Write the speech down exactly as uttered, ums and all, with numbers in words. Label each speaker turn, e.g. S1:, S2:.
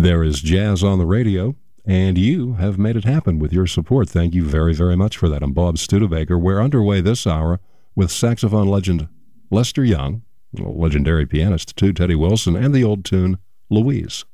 S1: There is jazz on the radio, and you have made it happen with your support. Thank you very, very much for that. I'm Bob Studebaker. We're underway this hour with saxophone legend Lester Young, a legendary pianist too, Teddy Wilson, and the old tune, Louise.